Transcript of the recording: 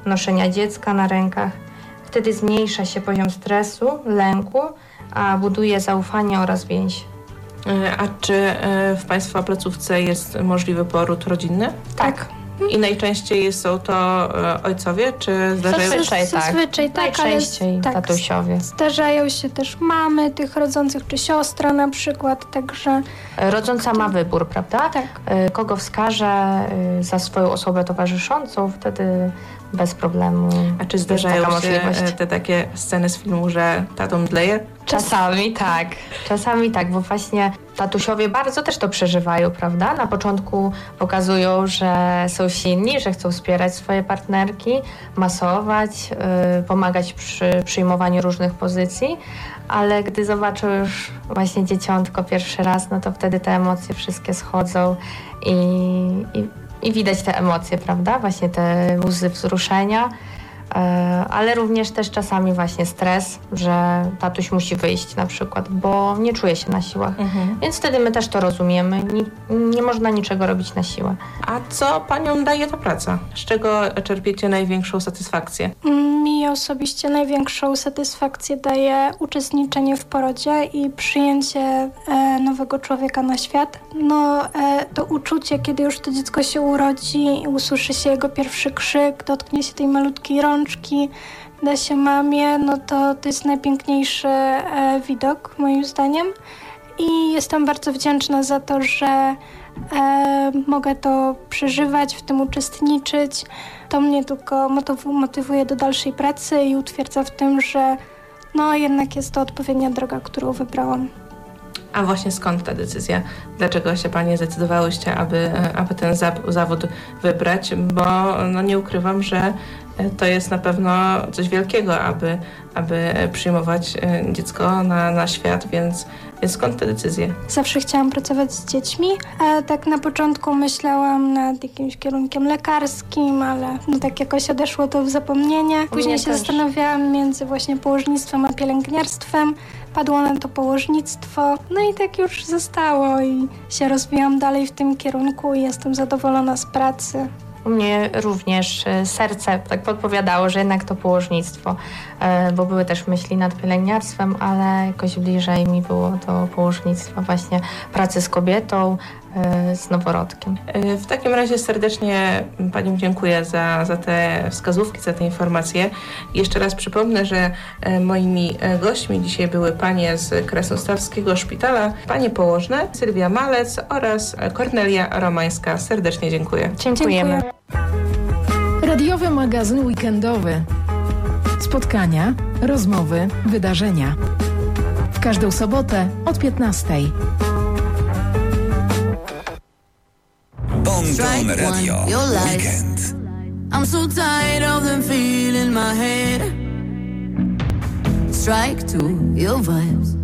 noszenia dziecka na rękach. Wtedy zmniejsza się poziom stresu, lęku, a buduje zaufanie oraz więź. A czy w Państwa placówce jest możliwy poród rodzinny? Tak. I najczęściej są to ojcowie, czy zdarzają się? Zazwyczaj tak, Najczęściej ale tatusiowie. Zdarzają się też mamy tych rodzących, czy siostra na przykład, także... Rodząca ma wybór, prawda? Tak. Kogo wskaże za swoją osobę towarzyszącą, wtedy bez problemu. A czy zdarzają taka się możliwość. te takie sceny z filmu, że tatą mdleje? Czasami tak, bo właśnie tatusiowie bardzo też to przeżywają, prawda? Na początku pokazują, że są silni, że chcą wspierać swoje partnerki, masować, pomagać przy przyjmowaniu różnych pozycji, ale gdy zobaczą już właśnie dzieciątko pierwszy raz, no to wtedy te emocje wszystkie schodzą i widać te emocje, prawda? Właśnie te łzy wzruszenia. Ale również też czasami właśnie stres, że tatuś musi wyjść na przykład, bo nie czuje się na siłach. Więc wtedy my też to rozumiemy. Nie można niczego robić na siłę. A co Paniom daje ta praca? Z czego czerpiecie największą satysfakcję? Mi osobiście największą satysfakcję daje uczestniczenie w porodzie i przyjęcie nowego człowieka na świat. To uczucie, kiedy już to dziecko się urodzi i usłyszy się jego pierwszy krzyk, dotknie się tej malutkiej rączki, da się mamie, to jest najpiękniejszy widok moim zdaniem. I jestem bardzo wdzięczna za to, że mogę to przeżywać, w tym uczestniczyć. To mnie tylko motywuje do dalszej pracy i utwierdza w tym, że jednak jest to odpowiednia droga, którą wybrałam. A właśnie skąd ta decyzja? Dlaczego się Panie zdecydowałyście, aby ten zawód wybrać? Bo nie ukrywam, że to jest na pewno coś wielkiego, aby przyjmować dziecko na świat, więc skąd te decyzje? Zawsze chciałam pracować z dziećmi, a tak na początku myślałam nad jakimś kierunkiem lekarskim, ale tak jakoś odeszło to w zapomnienie. Później się zastanawiałam między właśnie położnictwem a pielęgniarstwem. Padło na to położnictwo, i tak już zostało i się rozwijam dalej w tym kierunku i jestem zadowolona z pracy. U mnie również serce tak podpowiadało, że jednak to położnictwo, bo były też myśli nad pielęgniarstwem, ale jakoś bliżej mi było to położnictwo, właśnie pracy z kobietą, z noworodkiem. W takim razie serdecznie Paniom dziękuję za te wskazówki, za te informacje. Jeszcze raz przypomnę, że moimi gośćmi dzisiaj były panie z Krasnostawskiego Szpitala, panie położne Sylwia Malec oraz Kornelia Romańska. Serdecznie dziękuję. Dziękujemy. Radiowy magazyn weekendowy. Spotkania, rozmowy, wydarzenia. W każdą sobotę od 15:00. Bonton Radio Weekend. I'm so tired of them feeling my head. Strike two, your vibes.